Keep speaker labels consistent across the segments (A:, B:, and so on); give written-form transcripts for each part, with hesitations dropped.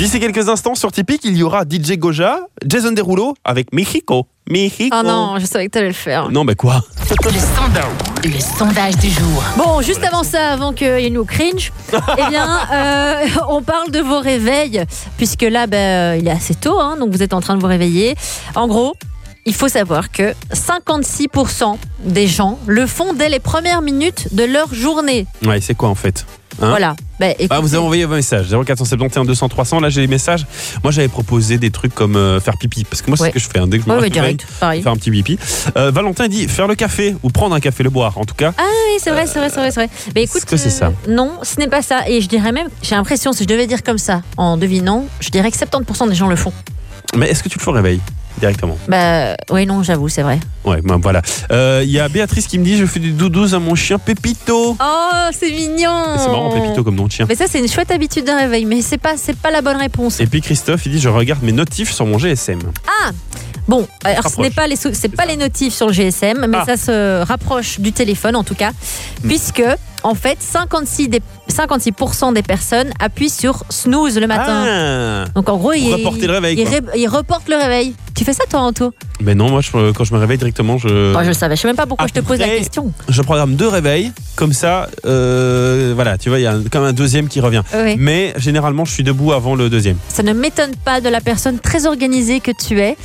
A: D'ici quelques instants sur Tipeee, il y aura DJ Goja, Jason Derulo avec Mexico.
B: Oh non, je savais que tu allais le faire.
A: Non, mais quoi?
C: Le sondage du jour.
B: Bon, juste avant ça, avant qu'il nous cringe, eh bien, on parle de vos réveils, puisque là, il est assez tôt, hein, donc vous êtes en train de vous réveiller. En gros, il faut savoir que 56% des gens le font dès les premières minutes de leur journée.
A: Ouais, c'est quoi en fait?
B: Voilà.
A: Vous avez envoyé vos messages 0471 200 300. Là j'ai les messages. Moi j'avais proposé des trucs comme faire pipi, parce que moi c'est ce que je fais dès que je me réveille, faire un petit pipi. Valentin dit faire le café ou prendre un café, le boire en tout cas.
B: Ah oui, c'est vrai. Mais écoute,
A: est-ce que c'est ça?
B: Non, ce n'est pas ça. Et je dirais même, j'ai l'impression, si je devais dire comme ça en devinant, je dirais que 70% des gens le font.
A: Mais est-ce que tu le fais au réveil directement?
B: Oui, non, j'avoue, c'est vrai.
A: Ouais, voilà. Il y a Béatrice qui me dit je fais des doudous à mon chien Pépito.
B: Oh, c'est mignon.
A: C'est marrant, Pépito comme nom de chien.
B: Mais ça, c'est une chouette habitude de réveil, mais c'est pas la bonne réponse.
A: Et puis Christophe, il dit je regarde mes notifs sur mon GSM.
B: Ah. Bon, alors ce n'est pas les notifs sur le GSM, mais ça se rapproche du téléphone en tout cas, puisque en fait 56% des personnes appuient sur snooze le matin. Donc en gros, ils reportent le réveil. Tu fais ça toi, Anto?
A: Mais non, moi quand je me réveille directement,
B: je savais même pas pourquoi je te pose la question.
A: Je programme 2 réveils, comme ça, voilà, tu vois, il y a comme un deuxième qui revient.
B: Oui.
A: Mais généralement, je suis debout avant le deuxième.
B: Ça ne m'étonne pas de la personne très organisée que tu es,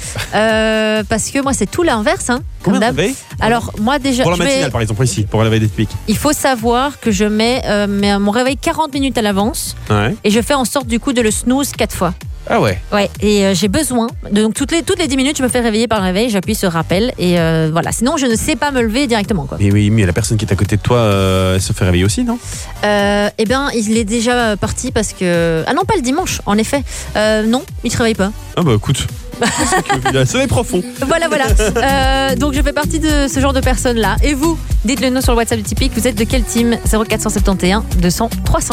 B: parce que moi c'est tout l'inverse.
A: Combien de réveils?
B: Alors moi déjà,
A: pour la matinale par exemple ici, pour le réveil des pics.
B: Il faut savoir que je mets mon réveil 40 minutes à l'avance, et je fais en sorte du coup de le snooze 4 fois.
A: Ah ouais.
B: Ouais, et j'ai besoin donc toutes les 10 minutes je me fais réveiller par le réveil, j'appuie sur rappel et voilà, sinon je ne sais pas me lever directement quoi.
A: Mais oui, mais la personne qui est à côté de toi elle se fait réveiller aussi, non?
B: Eh bien, il est déjà parti parce que non, pas le dimanche en effet. Non, il se réveille pas.
A: Ah bah écoute. Il a sommeil profond.
B: Voilà. Donc je fais partie de ce genre de personnes là. Et vous, dites-le nous sur le WhatsApp du Tipeee, vous êtes de quel team? 0471 200 300.